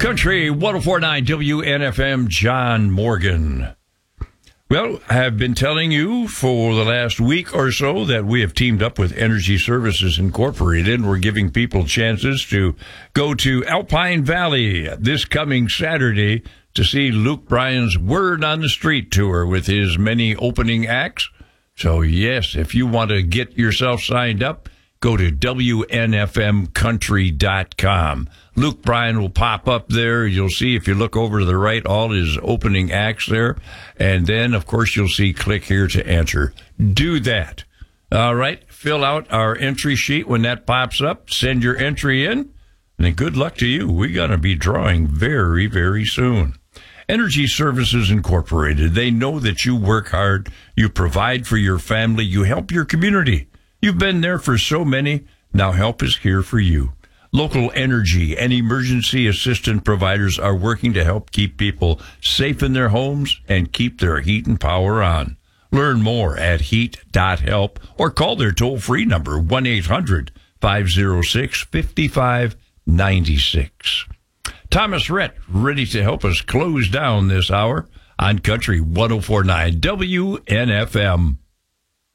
Country 104.9 WNFM, John Morgan. Well, I have been telling you for the last week or so that we have teamed up with Energy Services Incorporated, and we're giving people chances to go to Alpine Valley this coming Saturday to see Luke Bryan's Word on the Street tour with his many opening acts. So, yes, if you want to get yourself signed up, go to WNFMcountry.com. Luke Bryan will pop up there. You'll see, if you look over to the right, all his opening acts there. And then, of course, you'll see click here to enter. Do that. All right. Fill out our entry sheet when that pops up. Send your entry in. And then good luck to you. We're going to be drawing very, very soon. Energy Services Incorporated. They know that you work hard. You provide for your family. You help your community. You've been there for so many. Now help is here for you. Local energy and emergency assistance providers are working to help keep people safe in their homes and keep their heat and power on. Learn more at heat.help or call their toll-free number 1-800-506-5596. Thomas Rhett, ready to help us close down this hour on Country 104.9 WNFM.